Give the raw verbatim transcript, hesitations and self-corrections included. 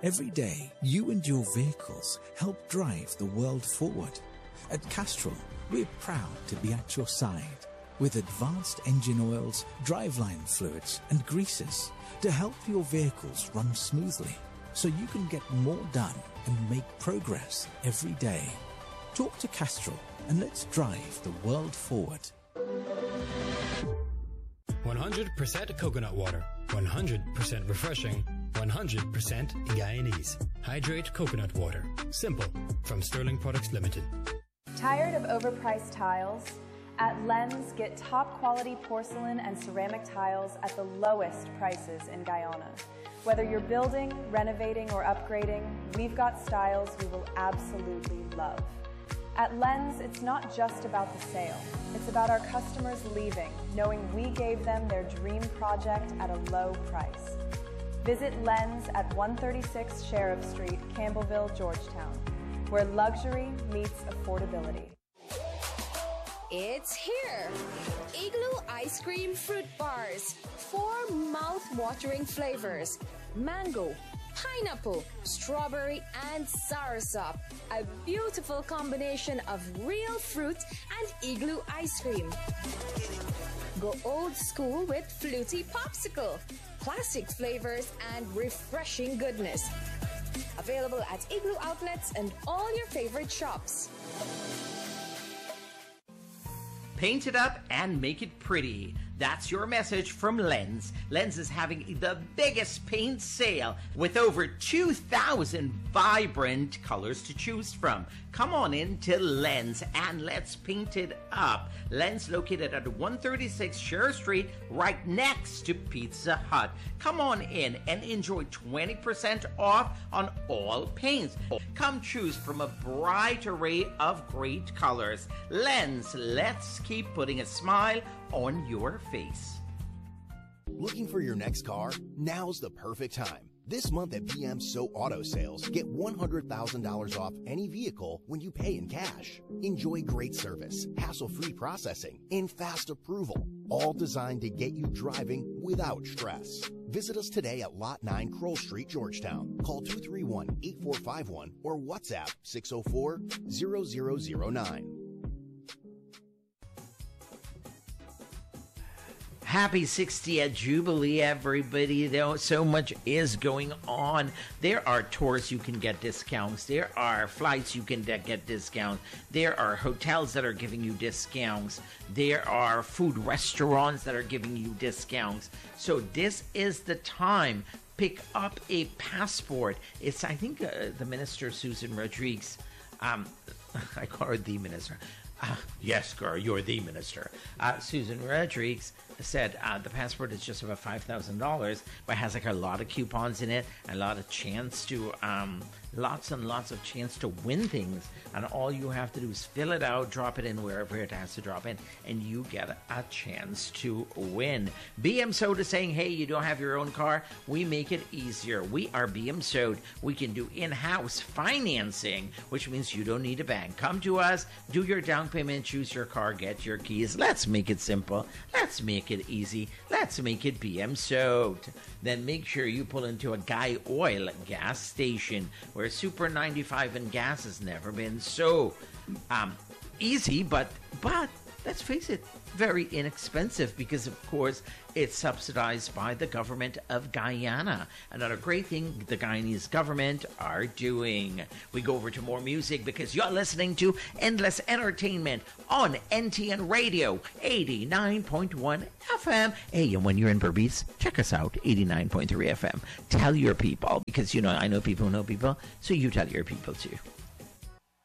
Every day, you and your vehicles help drive the world forward. At Castrol, we're proud to be at your side with advanced engine oils, driveline fluids and greases to help your vehicles run smoothly so you can get more done and make progress every day. Talk to Castrol and let's drive the world forward. one hundred percent coconut water, one hundred percent refreshing, one hundred percent Guyanese. Hydrate coconut water. Simple. From Sterling Products Limited. Tired of overpriced tiles? At Lens, get top quality porcelain and ceramic tiles at the lowest prices in Guyana. Whether you're building, renovating, or upgrading, we've got styles you will absolutely love. At Lens, it's not just about the sale. It's about our customers leaving, knowing we gave them their dream project at a low price. Visit Lens at one thirty-six Sheriff Street, Campbellville, Georgetown, where luxury meets affordability. It's here! Igloo Ice Cream Fruit Bars. Four mouth-watering flavors. Mango, pineapple, strawberry, and soursop. A beautiful combination of real fruit and Igloo ice cream. Go old school with Fluty Popsicle. Classic flavors and refreshing goodness. Available at Igloo outlets and all your favorite shops. Paint it up and make it pretty. That's your message from Lens. Lens is having the biggest paint sale with over two thousand vibrant colors to choose from. Come on in to Lens and let's paint it up. Lens located at one thirty-six Sheriff Street, right next to Pizza Hut. Come on in and enjoy twenty percent off on all paints. Come choose from a bright array of great colors. Lens, let's keep putting a smile on your face. Looking for your next car? Now's the perfect time. This month at B M So Auto Sales, get one hundred thousand dollars off any vehicle when you pay in cash. Enjoy great service, hassle-free processing, and fast approval, all designed to get you driving without stress. Visit us today at Lot nine, Kroll Street, Georgetown. Call two three one, eight four five one or WhatsApp six oh four, zero zero zero nine. Happy sixtieth Jubilee, everybody. There, so much is going on. There are tours you can get discounts. There are flights you can de- get discounts. There are hotels that are giving you discounts. There are food restaurants that are giving you discounts. So this is the time. Pick up a passport. It's, I think, uh, the Minister, Susan Rodriguez. Um, I call her the Minister. Uh, yes, girl, you're the minister. Uh, Susan Rodriguez said uh, the passport is just about five thousand dollars, but has like a lot of coupons in it, a lot of chance to, um, lots and lots of chance to win things. And all you have to do is fill it out, drop it in wherever it has to drop in, and you get a chance to win. B M Soda saying, hey, you don't have your own car? We make it easier. We are B M Soda. We can do in-house financing, which means you don't need a bank. Come to us, do your down payment, choose your car, get your keys. Let's make it simple. Let's make it easy. Let's make it B M Soda. Then make sure you pull into a Guy Oil gas station where Super ninety-five and gas has never been so um, easy, but but let's face it, very inexpensive because, of course, it's subsidized by the government of Guyana. Another great thing the Guyanese government are doing. We go over to more music because you're listening to Endless Entertainment on N T N Radio, eighty-nine point one F M. Hey, and when you're in Berbice, check us out, eighty-nine point three F M. Tell your people, because, you know, I know people who know people, so you tell your people too.